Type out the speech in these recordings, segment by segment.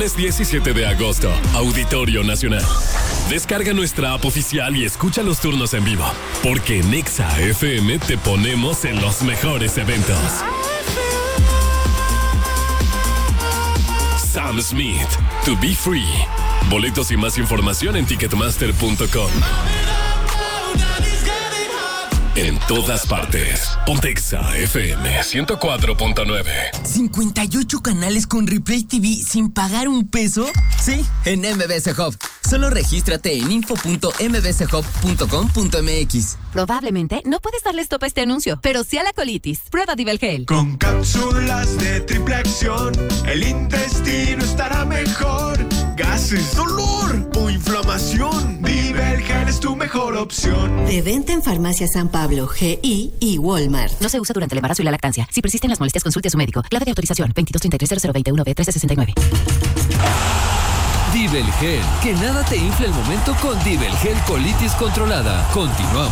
Viernes 17 de agosto, Auditorio Nacional. Descarga nuestra app oficial y escucha los turnos en vivo, porque en Exa FM te ponemos en los mejores eventos. Sam Smith, To Be Free. Boletos y más información en Ticketmaster.com. En todas partes. Pontexa FM 104.9. 58 canales con Replay TV sin pagar un peso. Sí, en MBS Hub. Solo regístrate en info.mbshub.com.mx. Probablemente no puedes darle stop a este anuncio, pero sí a la colitis. Prueba Divelgel. Con cápsulas de triple acción, el intestino estará mejor. Gases, dolor o inflamación, Divelgel es tu mejor opción. De venta en Farmacia San Pablo, GI y Walmart. No se usa durante el embarazo y la lactancia. Si persisten las molestias, consulte a su médico. Clave de autorización 22330021B1369. Divelgel, que nada te infle el momento con Divelgel colitis controlada. Continuamos.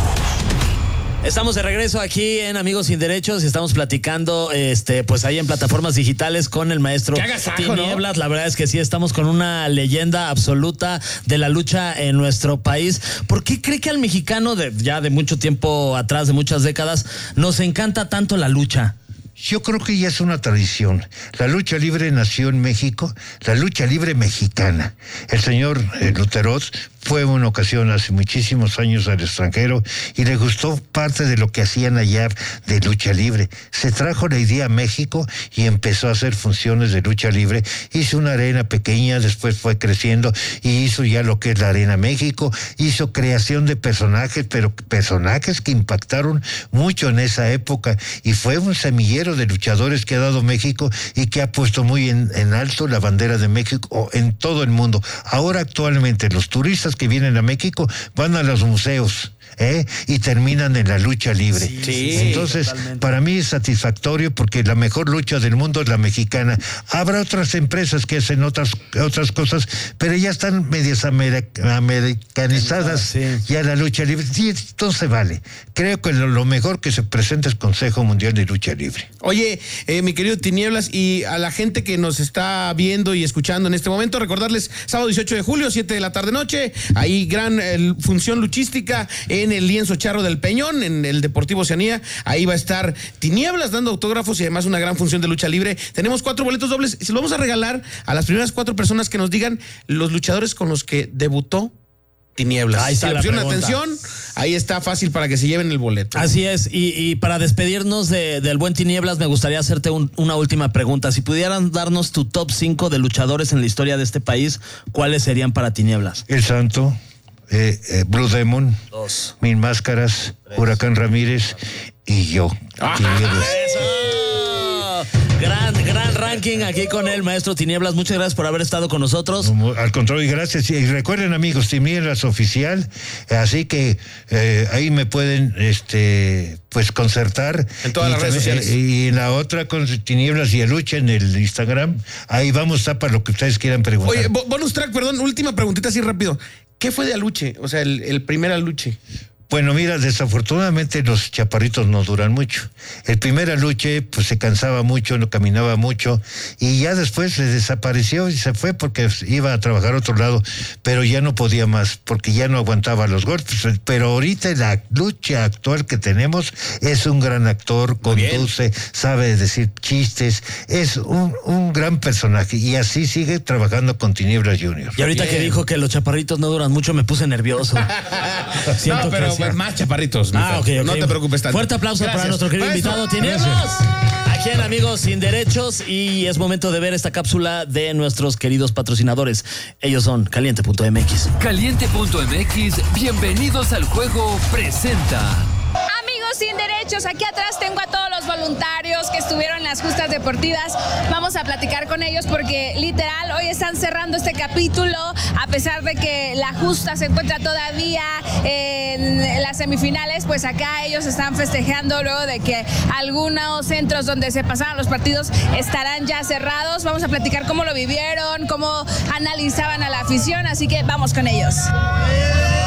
Estamos de regreso aquí en Amigos Sin Derechos y estamos platicando, pues ahí en plataformas digitales con el maestro Tinieblas, ¿no? La verdad es que sí, estamos con una leyenda absoluta de la lucha en nuestro país. ¿Por qué cree que al mexicano ya de mucho tiempo atrás, de muchas décadas, nos encanta tanto la lucha? Yo creo que ya es una tradición. La lucha libre nació en México, la lucha libre mexicana. El señor Luterot fue una ocasión hace muchísimos años al extranjero y le gustó parte de lo que hacían allá de lucha libre. Se trajo la idea a México y empezó a hacer funciones de lucha libre. Hizo una arena pequeña, después fue creciendo y hizo ya lo que es la Arena México. Hizo creación de personajes, pero personajes que impactaron mucho en esa época, y fue un semillero de luchadores que ha dado México y que ha puesto muy en alto la bandera de México en todo el mundo. Ahora actualmente los turistas que vienen a México van a los museos y terminan en la lucha libre. Sí, entonces, totalmente. Para mí es satisfactorio porque la mejor lucha del mundo es la mexicana. Habrá otras empresas que hacen otras cosas, pero ya están medias americanizadas, sí. Ya la lucha libre. Sí, entonces vale. Creo que lo mejor que se presenta es Consejo Mundial de Lucha Libre. Oye, mi querido Tinieblas, y a la gente que nos está viendo y escuchando en este momento, recordarles, sábado 18 de julio, 7 de la tarde-noche, ahí gran función luchística en el Lienzo Charro del Peñón, en el Deportivo Oceanía. Ahí va a estar Tinieblas dando autógrafos y además una gran función de lucha libre. Tenemos 4 boletos dobles. Se los vamos a regalar a las primeras 4 personas que nos digan los luchadores con los que debutó Tinieblas. Ahí está, si le pusieron atención, ahí está fácil para que se lleven el boleto. Así es, y para despedirnos del buen Tinieblas, me gustaría hacerte una última pregunta. Si pudieran darnos tu top 5 de luchadores en la historia de este país, ¿cuáles serían para Tinieblas? El Santo, Blue Demon, 2, Mil Máscaras, 3, Huracán Ramírez y yo. Gran ranking aquí con el maestro Tinieblas. Muchas gracias por haber estado con nosotros. Al contrario, gracias. Y recuerden, amigos, Tinieblas Oficial, así que ahí me pueden pues concertar en todas las redes sociales. Y en la otra con Tinieblas y Aluche en el Instagram. Ahí vamos a estar para lo que ustedes quieran preguntar. Oye, bonus track, perdón, última preguntita así rápido. ¿Qué fue de Aluche? O sea, el primer Aluche. Bueno, mira, desafortunadamente los chaparritos no duran mucho. El primer Aluche, pues se cansaba mucho, no caminaba mucho, y ya después se desapareció y se fue porque iba a trabajar a otro lado, pero ya no podía más, porque ya no aguantaba los golpes. Pero ahorita la lucha actual que tenemos es un gran actor, conduce, sabe decir chistes, es un gran personaje, y así sigue trabajando con Tinieblas Junior. Y ahorita que dijo que los chaparritos no duran mucho, me puse nervioso. Siento no, pero más chaparritos. Okay. No te preocupes tanto. Fuerte aplauso para nuestro querido invitado Tinieblas. Aquí en Amigos Sin Derechos, y es momento de ver esta cápsula de nuestros queridos patrocinadores. Ellos son Caliente.mx. Caliente.mx, bienvenidos al juego, presenta. Sin Derechos, aquí atrás tengo a todos los voluntarios que estuvieron en las justas deportivas. Vamos a platicar con ellos porque literal hoy están cerrando este capítulo, a pesar de que la justa se encuentra todavía en las semifinales. Pues acá ellos están festejando luego de que algunos centros donde se pasaban los partidos estarán ya cerrados. Vamos a platicar cómo lo vivieron, cómo analizaban a la afición, así que vamos con ellos.